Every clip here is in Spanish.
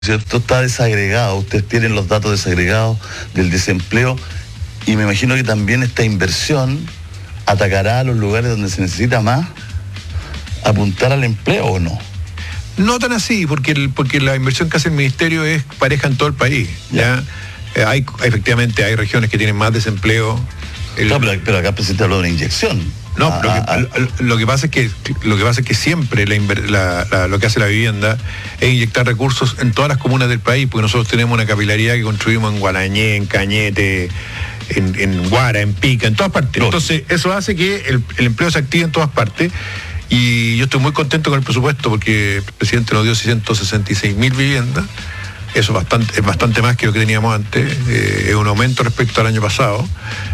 ¿cierto? Está desagregado, ustedes tienen los datos desagregados del desempleo y me imagino que también esta inversión atacará a los lugares donde se necesita más apuntar al empleo, ¿o no? No tan así, porque la inversión que hace el ministerio es pareja en todo el país. ¿ya? Efectivamente hay regiones que tienen más desempleo. No, pero acá el presidente habló de una inyección. No, lo que pasa es que siempre lo que hace la vivienda es inyectar recursos en todas las comunas del país, porque nosotros tenemos una capilaridad que construimos en Gualañé, en Cañete, en Guara, en Pica, en todas partes. Entonces, eso hace que el empleo se active en todas partes. Y yo estoy muy contento con el presupuesto porque el presidente nos dio 666.000 viviendas. Eso es bastante más que lo que teníamos antes. Es un aumento respecto al año pasado.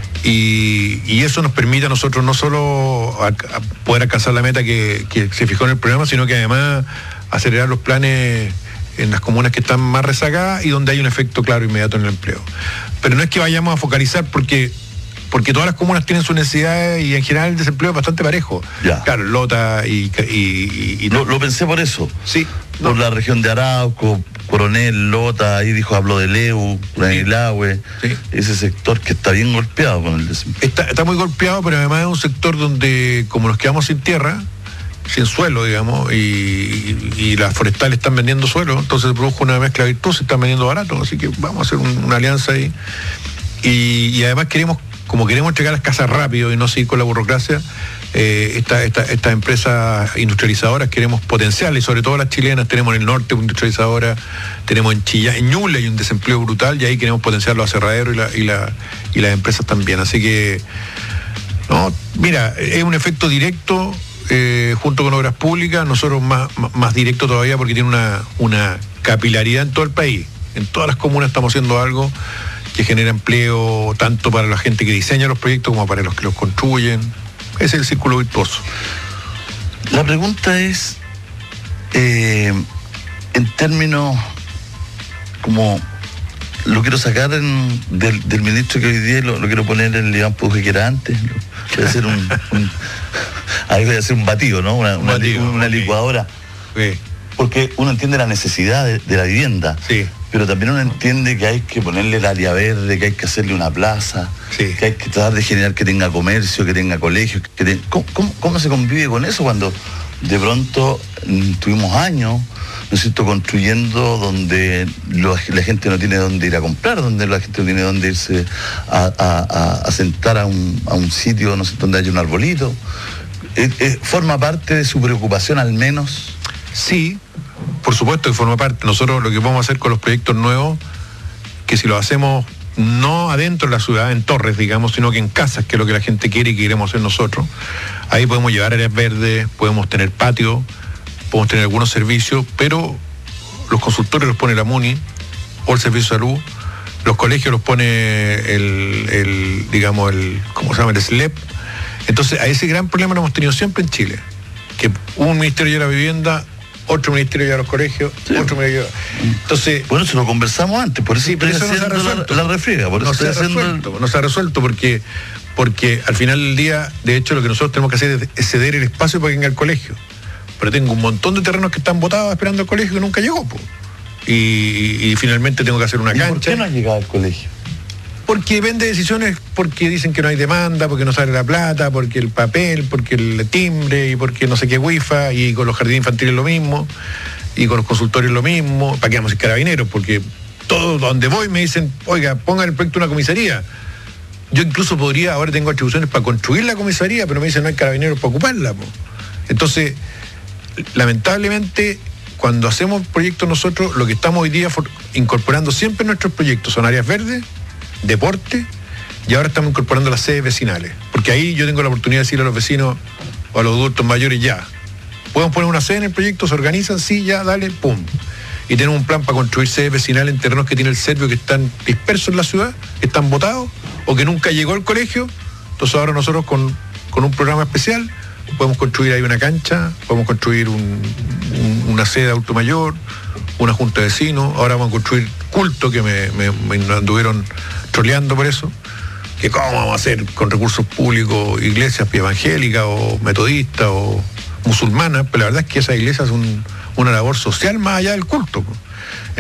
Y eso nos permite a nosotros no solo poder alcanzar la meta que se fijó en el programa, sino que además acelerar los planes en las comunas que están más rezagadas y donde hay un efecto claro inmediato en el empleo. Pero no es que vayamos a focalizar porque todas las comunas tienen sus necesidades y en general el desempleo es bastante parejo. Ya. Claro, Lota y Lo pensé por eso. Sí. Por la región de Arauco, Coronel, Lota, ahí habló de Leu, Ranilahue, sí. Ese sector que está bien golpeado con el desempleo. Está muy golpeado, pero además es un sector donde, como nos quedamos sin tierra, sin suelo, digamos, y las forestales están vendiendo suelo, entonces se produjo una mezcla virtuosa, se están vendiendo barato, así que vamos a hacer una alianza ahí. Y además queremos entregar las casas rápido y no seguir con la burocracia, estas empresas industrializadoras queremos potenciarlas, y sobre todo las chilenas. Tenemos en el norte una industrializadora, tenemos en Chillán, en Ñuble hay un desempleo brutal y ahí queremos potenciar los aserraderos y las empresas también. Así que, no, mira, es un efecto directo junto con obras públicas, nosotros más directo todavía porque tiene una capilaridad en todo el país. En todas las comunas estamos haciendo algo que genera empleo tanto para la gente que diseña los proyectos como para los que los construyen. Ese es el círculo virtuoso. La pregunta es, en términos, como lo quiero sacar del ministro que hoy día lo quiero poner en el Iván Puje que era antes, voy a hacer ahí voy a hacer un batido, ¿no? Una licuadora. Sí. Porque uno entiende la necesidad de la vivienda. Sí. Pero también uno entiende que hay que ponerle el área verde, que hay que hacerle una plaza, sí. Que hay que tratar de generar que tenga comercio, que tenga colegios. ¿Cómo se convive con eso cuando de pronto tuvimos años, ¿no es cierto?, construyendo donde la gente no tiene dónde ir a comprar, donde la gente no tiene dónde irse a sentar a un sitio, no sé, donde haya un arbolito? ¿Forma parte de su preocupación al menos? Sí. Por supuesto que forma parte. Nosotros lo que vamos a hacer con los proyectos nuevos, que si lo hacemos no adentro de la ciudad, en torres, digamos, sino que en casas, que es lo que la gente quiere y que queremos hacer nosotros, ahí podemos llevar áreas verdes, podemos tener patio, podemos tener algunos servicios, pero los consultorios los pone la MUNI o el Servicio de Salud, los colegios los pone el SLEP. Entonces, a ese gran problema lo hemos tenido siempre en Chile, que un ministerio de la vivienda, otro ministerio de los colegios, sí. Otro ministerio. Entonces, bueno, eso lo conversamos antes, por eso, sí, pero eso no se ha resuelto. La refriega, por eso no se ha resuelto porque al final del día, de hecho, lo que nosotros tenemos que hacer es ceder el espacio para que venga al colegio. Pero tengo un montón de terrenos que están botados esperando al colegio que nunca llegó, po. Y finalmente tengo que hacer una cancha. ¿Por qué no ha llegado al colegio? Porque vende decisiones, porque dicen que no hay demanda, porque no sale la plata, porque el papel, porque el timbre, y porque no sé qué wifi, y con los jardines infantiles lo mismo, y con los consultorios lo mismo. ¿Para qué vamos a ser carabineros? Porque todo donde voy me dicen, oiga, pongan el proyecto de una comisaría. Yo incluso ahora tengo atribuciones para construir la comisaría, pero me dicen no hay carabineros para ocuparla, po. Entonces, lamentablemente, cuando hacemos proyectos nosotros, lo que estamos hoy día incorporando siempre en nuestros proyectos son áreas verdes, deporte, y ahora estamos incorporando las sedes vecinales, porque ahí yo tengo la oportunidad de decirle a los vecinos o a los adultos mayores, ya, podemos poner una sede en el proyecto, se organizan, sí, ya, dale, pum. Y tenemos un plan para construir sedes vecinales en terrenos que tiene el Servio, que están dispersos en la ciudad, que están botados, o que nunca llegó al colegio. Entonces ahora nosotros con un programa especial podemos construir ahí una cancha, podemos construir una sede de adulto mayor, una junta de vecinos. Ahora vamos a construir culto, que me anduvieron troleando por eso, que cómo vamos a hacer con recursos públicos iglesias evangélicas o metodistas o musulmanas, pero la verdad es que esas iglesias son una labor social más allá del culto.